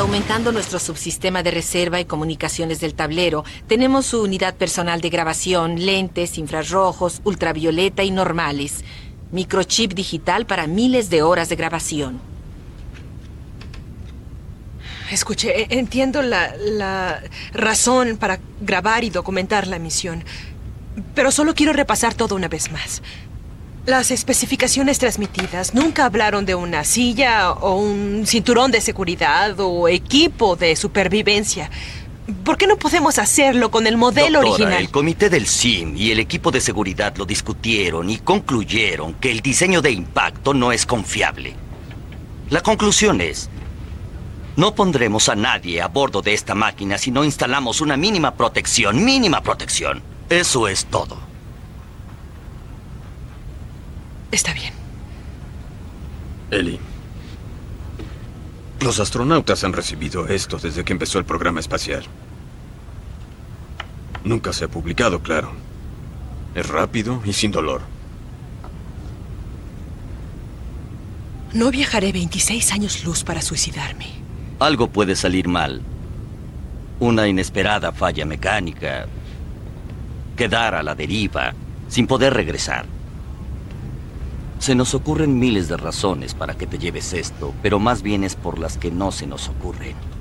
Aumentando nuestro subsistema de reserva y comunicaciones del tablero, tenemos su unidad personal de grabación, lentes, infrarrojos, ultravioleta y normales. Microchip digital para miles de horas de grabación. Escuche, entiendo la razón para grabar y documentar la misión, pero solo quiero repasar todo una vez más. Las especificaciones transmitidas nunca hablaron de una silla o un cinturón de seguridad o equipo de supervivencia. ¿Por qué no podemos hacerlo con el modelo original? El comité del SIM y el equipo de seguridad lo discutieron y concluyeron que el diseño de impacto no es confiable. La conclusión es: no pondremos a nadie a bordo de esta máquina si no instalamos una mínima protección. ¡Mínima protección! Eso es todo. Está bien. Ellie, los astronautas han recibido esto desde que empezó el programa espacial. Nunca se ha publicado, claro. Es rápido y sin dolor. No viajaré 26 años luz para suicidarme. Algo puede salir mal. Una inesperada falla mecánica. Quedar a la deriva, sin poder regresar. Se nos ocurren miles de razones para que te lleves esto, pero más bien es por las que no se nos ocurren.